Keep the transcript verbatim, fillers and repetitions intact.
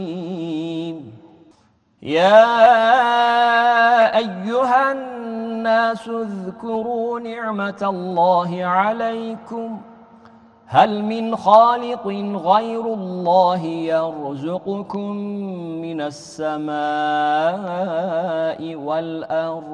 يا أيها الناس اذكروا نعمة الله عليكم هل من خالق غير الله يرزقكم من السماء والأرض